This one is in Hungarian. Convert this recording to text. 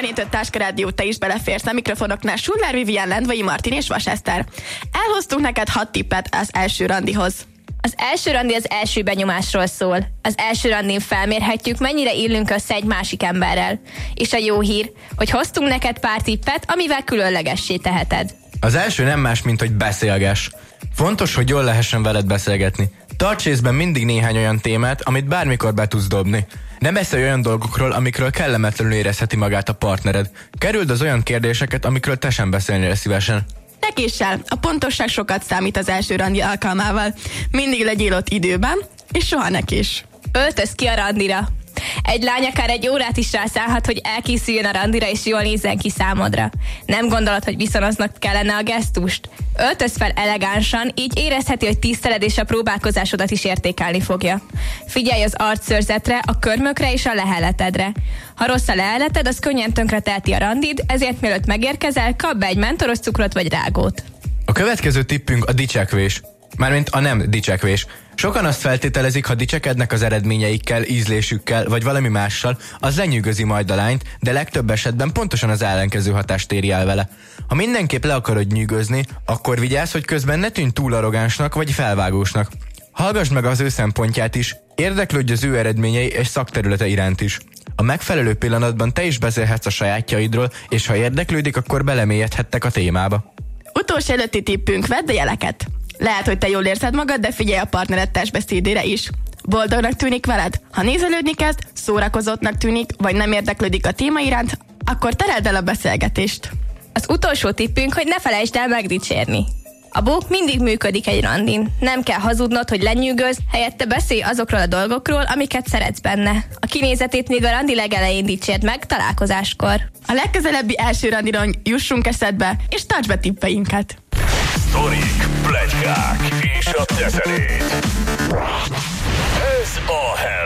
megjelenített Táskarádió, te is beleférsz a mikrofonoknál. Schuller, Vivian, Lendvai Martin és Vas Eszter. Elhoztunk neked 6 tippet az első randihoz. Az első randi az első benyomásról szól. Az első randin felmérhetjük, mennyire illünk össze egy másik emberrel. És a jó hír, hogy hoztunk neked pár tippet, amivel különlegessé teheted. Az első nem más, mint hogy beszélgess. Fontos, hogy jól lehessen veled beszélgetni. Tarts észben mindig néhány olyan témát, amit bármikor be tudsz dobni. Ne beszélj olyan dolgokról, amikről kellemetlenül érezheti magát a partnered. Kerüld az olyan kérdéseket, amikről te sem beszélnél szívesen. Ne késsel, a pontosság sokat számít az első randi alkalmával. Mindig legyél ott időben, és soha ne kés. Öltöz ki a randira. Egy lány akár egy órát is rászállhat, hogy elkészüljön a randira és jól nézzen ki számodra. Nem gondolod, hogy viszonoznak kellene a gesztust? Öltöz fel elegánsan, így érezheti, hogy tiszteled és a próbálkozásodat is értékelni fogja. Figyelj az arcszőrzetre, a körmökre és a leheletedre. Ha rossz a leheleted, az könnyen tönkreteheti a randid, ezért mielőtt megérkezel, kap be egy mentoros cukrot vagy rágót. A következő tippünk a dicsekvés. Mármint a nem dicsekvés. Sokan azt feltételezik, ha dicsekednek az eredményeikkel, ízlésükkel vagy valami mással, az lenyűgözi majd a lányt, de legtöbb esetben pontosan az ellenkező hatást éri el vele. Ha mindenképp le akarod nyűgözni, akkor vigyázz, hogy közben ne tűnj túl arrogánsnak vagy felvágósnak. Hallgass meg az ő szempontját is, érdeklődj az ő eredményei és szakterülete iránt is. A megfelelő pillanatban te is beszélhetsz a sajátjaidról, és ha érdeklődik, akkor belemélyedhettek a témába. Utolsó előtti tippünk, vedd a jeleket. Lehet, hogy te jól érzed magad, de figyelj a partnered testbeszédére is. Boldognak tűnik veled? Ha nézelődni kezd, szórakozottnak tűnik, vagy nem érdeklődik a téma iránt, akkor tereld el a beszélgetést. Az utolsó tippünk, hogy ne felejtsd el megdicsérni. A bók mindig működik egy randin. Nem kell hazudnod, hogy lenyűgöz, helyette beszélj azokról a dolgokról, amiket szeretsz benne. A kinézetét még a randi legelején dicsérd meg találkozáskor. A legközelebbi első randiron jussunk eszedbe, és tarts be tippeinket. Sztorik, pletykák és a teterét. Ez a Hell